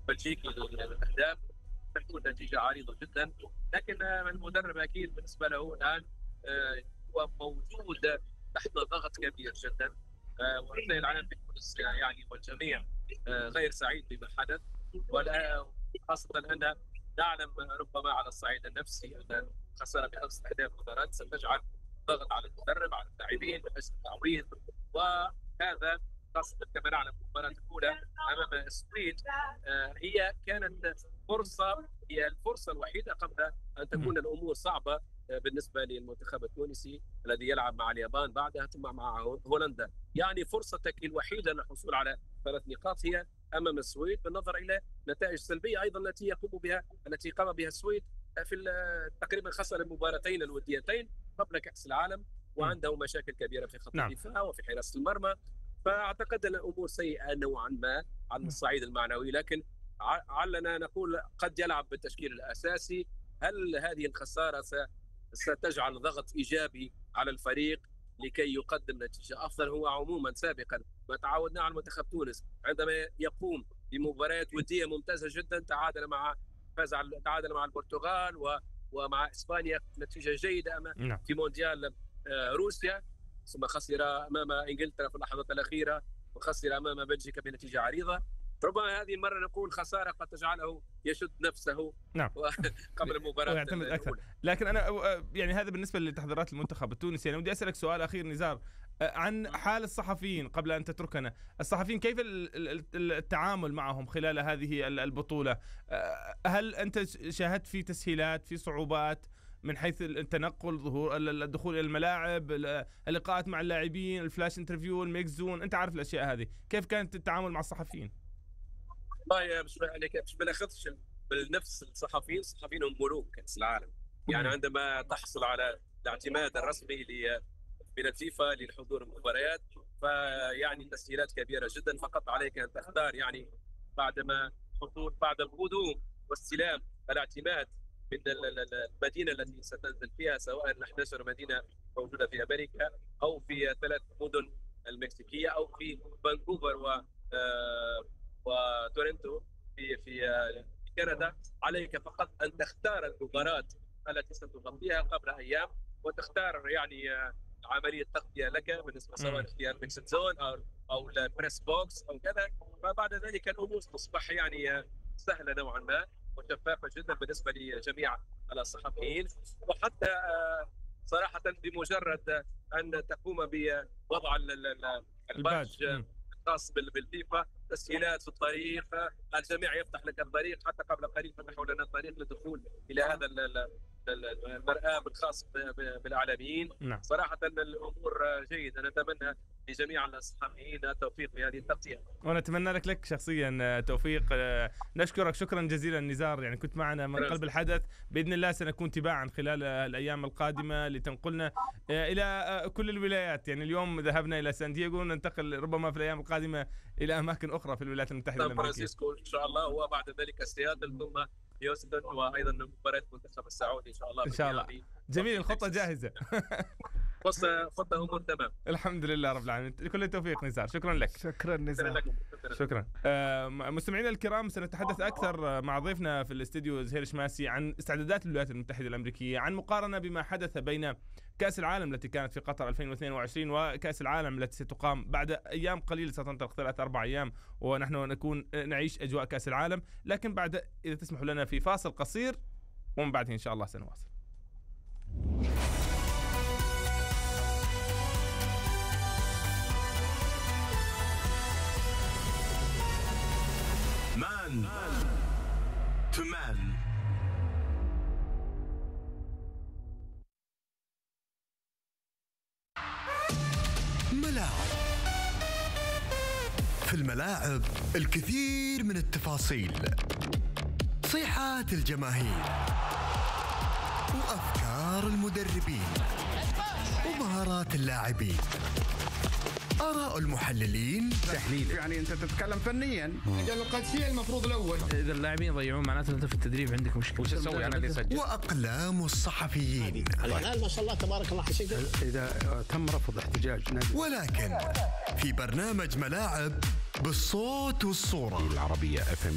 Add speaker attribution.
Speaker 1: بلجيكي للاهداف تكون نتيجه عريضه جدا. لكن المدرب اكيد بالنسبه له الان هو موجود تحت ضغط كبير جدا، وحتى العالم في تونس يعني والجميع غير سعيد بما حدث، ولا خاصه ان نعلم ربما على الصعيد النفسي ان خساره بخمس اهداف مباراه ستجعل ضغط على المدرب على اللاعبين من اجل التعويض، وهذا خاصه كما نعلم المباراه الاولى امام السويد هي كانت فرصه، هي الفرصه الوحيده قبل ان تكون الامور صعبه بالنسبه للمنتخب التونسي الذي يلعب مع اليابان بعدها ثم مع هولندا. يعني فرصتك الوحيده للحصول على 3 نقاط هي امام السويد، بالنظر الى نتائج سلبيه ايضا التي قام بها السويد في تقريبا خسر المباراتين الوديتين قبل كاس العالم، وعنده مشاكل كبيره في خط الدفاع وفي حراسه المرمى. فاعتقد ان الامور سيئه نوعا ما على الصعيد المعنوي، لكن علنا نقول قد يلعب بالتشكيل الاساسي. هل هذه الخساره ستجعل ضغط ايجابي على الفريق لكي يقدم نتيجه افضل؟ هو عموما سابقا ما تعودنا على منتخب تونس عندما يقوم بمباريات وديه ممتازه جدا، تعادل مع البرتغال ومع اسبانيا نتيجه جيده في مونديال روسيا، ثم خسر امام انجلترا في اللحظات الاخيره، وخسر امام بلجيكا بنتيجه عريضه. ربما هذه المره نقول خساره قد تجعله يشد نفسه قبل المباراه
Speaker 2: ويعتمد اكثر. لكن انا يعني هذا بالنسبه لتحضيرات المنتخب التونسي. انا بدي اسالك سؤال اخير نزار عن حال الصحفيين قبل ان تتركنا. الصحفيين كيف التعامل معهم خلال هذه البطوله؟ هل انت شاهدت في تسهيلات، في صعوبات من حيث التنقل، الدخول الى الملاعب، اللقاءات مع اللاعبين، الفلاش انترفيو، الميكس زون، انت عارف الاشياء هذه، كيف كانت التعامل مع الصحفيين؟
Speaker 1: والله مش بناخذش بالنفس الصحفيين هم ملوك كأس العالم. يعني عندما تحصل على الاعتماد الرسمي من الفيفا للحضور المباريات، فيعني تسهيلات كبيره جدا، فقط عليك ان تختار يعني بعد القدوم واستلام الاعتماد من المدينه التي ستنزل فيها، سواء ال 11 مدينه موجوده في امريكا او في 3 مدن المكسيكيه او في فانكوفر وتورنتو في كندا. عليك فقط ان تختار المباراه التي ستغطيها قبل ايام، وتختار يعني عمليه تغطيه لك بالنسبه سواء اختيار ميكس زون او البريس بوكس او كذا. فبعد ذلك الامور تصبح يعني سهله نوعا ما وشفافه جدا بالنسبه لجميع الصحفيين. وحتى صراحه بمجرد ان تقوم بوضع البادج الخاص بالفيفا، تسهيلات في الطريق، الجميع يفتح لك الطريق. حتى قبل قليل فتحوا لنا الطريق للدخول الى هذا المرآب الخاص بالاعلاميين. صراحه الامور جيده، نتمنى لجميع الصحفيين التوفيق في هذه التغطيه،
Speaker 2: ونتمنى لك شخصيا توفيق. نشكرك شكرا جزيلا نزار، يعني كنت معنا من قلب الحدث. باذن الله سنكون تباعا خلال الايام القادمه لتنقلنا الى كل الولايات. يعني اليوم ذهبنا الى سان دييغو، ننتقل ربما في الايام القادمه الى اماكن اخرى في الولايات المتحده الامريكيه،
Speaker 1: فرانسيسكو ان شاء الله، وبعد ذلك سياتل ثم هيوستن، وايضا مباراه المنتخب السعودي ان شاء الله.
Speaker 2: ان شاء الله. جميل، الخطه جاهزه.
Speaker 1: خطه امور تمام
Speaker 2: الحمد لله رب العالمين. كل التوفيق نزار، شكرا لك.
Speaker 3: شكرا نزار.
Speaker 2: شكرا. مستمعينا الكرام، سنتحدث اكثر مع ضيفنا في الاستديو زهير شماسي عن استعدادات الولايات المتحده الامريكيه، عن مقارنه بما حدث بين كأس العالم التي كانت في قطر 2022 وكأس العالم التي ستقام بعد أيام قليلة، ستنطلق 3-4 أيام ونحن نكون نعيش أجواء كأس العالم. لكن بعد، إذا تسمحوا لنا، في فاصل قصير ومن بعده إن شاء الله سنواصل.
Speaker 4: Man to man. ملاعب. في الملاعب الكثير من التفاصيل، صيحات الجماهير وأفكار المدربين ومهارات اللاعبين، آراء المحللين.
Speaker 5: تحليل يعني أنت تتكلم فنيا.
Speaker 6: إذا القادسية المفروض الأول،
Speaker 5: إذا اللاعبين يضيعون معناته أنت في التدريب عندك مشكلة.
Speaker 4: وش تسوي أنا اللي سجل؟ وأقلام الصحفيين.
Speaker 6: الهلال ما شاء الله تبارك الله حشيك.
Speaker 5: إذا تم رفض احتجاج نادي.
Speaker 4: ولكن في برنامج ملاعب بالصوت والصورة العربية FM